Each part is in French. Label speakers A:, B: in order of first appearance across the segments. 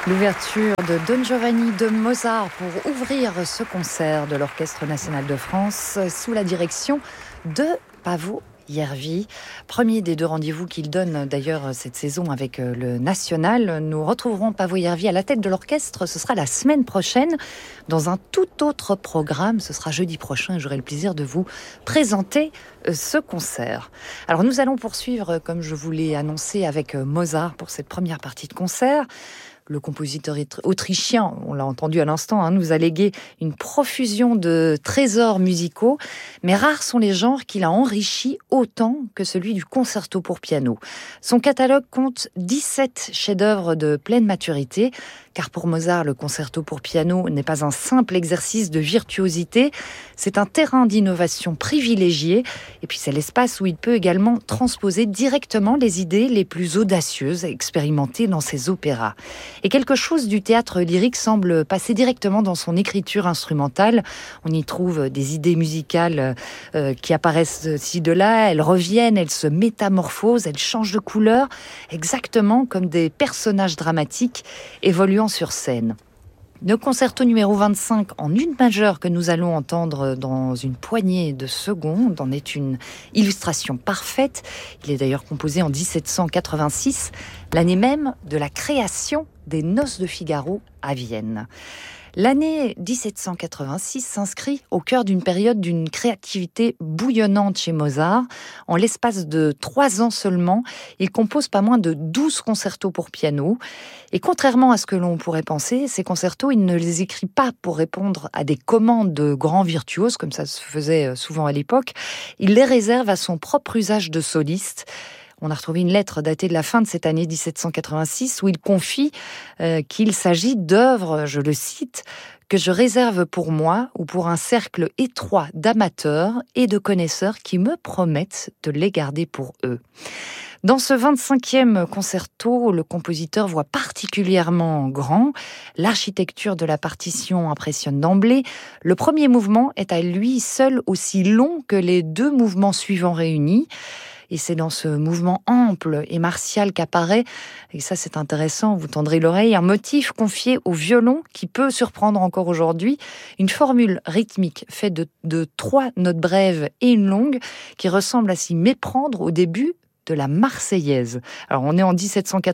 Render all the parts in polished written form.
A: L'ouverture de Don Giovanni de Mozart pour ouvrir ce concert de l'Orchestre national de France sous la direction de Paavo Järvi. Premier des deux rendez-vous qu'il donne d'ailleurs cette saison avec le National. Nous retrouverons Paavo Järvi à la tête de l'orchestre. Ce sera la semaine prochaine dans un tout autre programme. Ce sera jeudi prochain et j'aurai le plaisir de vous présenter ce concert. Alors nous allons poursuivre, comme je vous l'ai annoncé, avec Mozart pour cette première partie de concert. Le compositeur autrichien, on l'a entendu à l'instant, nous a légué une profusion de trésors musicaux, mais rares sont les genres qu'il a enrichis autant que celui du concerto pour piano. Son catalogue compte 17 chefs-d'œuvre de pleine maturité, car pour Mozart, le concerto pour piano n'est pas un simple exercice de virtuosité, c'est un terrain d'innovation privilégié, et puis c'est l'espace où il peut également transposer directement les idées les plus audacieuses expérimentées dans ses opéras. Et quelque chose du théâtre lyrique semble passer directement dans son écriture instrumentale. On y trouve des idées musicales qui apparaissent ci de là, elles reviennent, elles se métamorphosent, elles changent de couleur, exactement comme des personnages dramatiques évoluant sur scène. Le concerto numéro 25 en une majeure que nous allons entendre dans une poignée de secondes en est une illustration parfaite. Il est d'ailleurs composé en 1786, l'année même de la création des Noces de Figaro à Vienne. L'année 1786 s'inscrit au cœur d'une période d'une créativité bouillonnante chez Mozart. En l'espace de 3 ans seulement, il compose pas moins de 12 concertos pour piano. Et contrairement à ce que l'on pourrait penser, ces concertos, il ne les écrit pas pour répondre à des commandes de grands virtuoses, comme ça se faisait souvent à l'époque. Il les réserve à son propre usage de soliste. On a retrouvé une lettre datée de la fin de cette année 1786 où il confie qu'il s'agit d'œuvres, je le cite, que je réserve pour moi ou pour un cercle étroit d'amateurs et de connaisseurs qui me promettent de les garder pour eux. Dans ce 25e concerto, le compositeur voit particulièrement grand. L'architecture de la partition impressionne d'emblée. Le premier mouvement est à lui seul aussi long que les 2 mouvements suivants réunis. Et c'est dans ce mouvement ample et martial qu'apparaît, et ça c'est intéressant, vous tendrez l'oreille, un motif confié au violon qui peut surprendre encore aujourd'hui, une formule rythmique faite de 3 notes brèves et une longue qui ressemble à s'y méprendre au début de la Marseillaise. Alors on est en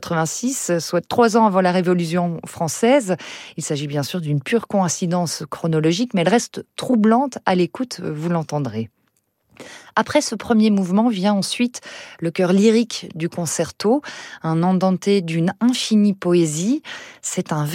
A: 1786, soit 3 ans avant la Révolution française. Il s'agit bien sûr d'une pure coïncidence chronologique, mais elle reste troublante à l'écoute, vous l'entendrez. Après ce premier mouvement vient ensuite le cœur lyrique du concerto, un andante d'une infinie poésie. C'est une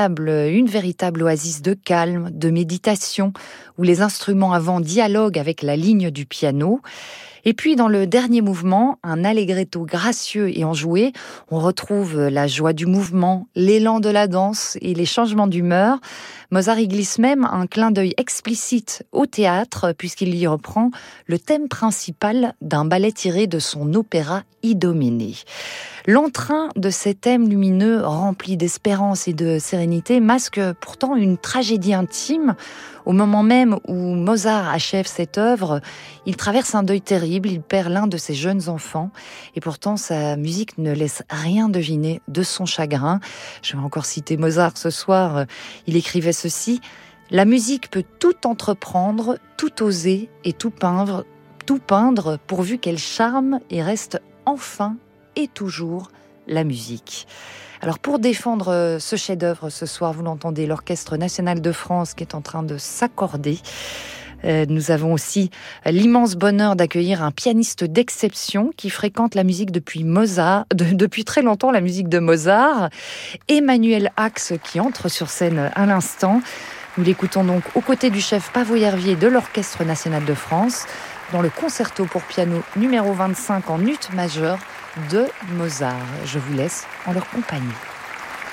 A: véritable oasis de calme, de méditation, où les instruments avant dialoguent avec la ligne du piano. Et puis, dans le dernier mouvement, un allegretto gracieux et enjoué, on retrouve la joie du mouvement, l'élan de la danse et les changements d'humeur. Mozart y glisse même un clin d'œil explicite au théâtre, puisqu'il y reprend le thème principal d'un ballet tiré de son opéra Idoménée. L'entrain de ces thèmes lumineux, remplis d'espérance et de sérénité, masque pourtant une tragédie intime. Au moment même où Mozart achève cette œuvre, il traverse un deuil terrible, il perd l'un de ses jeunes enfants, et pourtant sa musique ne laisse rien deviner de son chagrin. Je vais encore citer Mozart ce soir, il écrivait ceci: « La musique peut tout entreprendre, tout oser et tout peindre pourvu qu'elle charme et reste enfin et toujours la musique. » Alors pour défendre ce chef-d'œuvre ce soir, vous l'entendez, l'Orchestre national de France qui est en train de s'accorder. Nous avons aussi l'immense bonheur d'accueillir un pianiste d'exception qui fréquente la musique depuis très longtemps, la musique de Mozart, Emmanuel Ax, qui entre sur scène à l'instant. Nous l'écoutons donc aux côtés du chef Paavo Järvi de l'Orchestre national de France dans le concerto pour piano numéro 25 en ut majeure de Mozart. Je vous laisse en leur compagnie.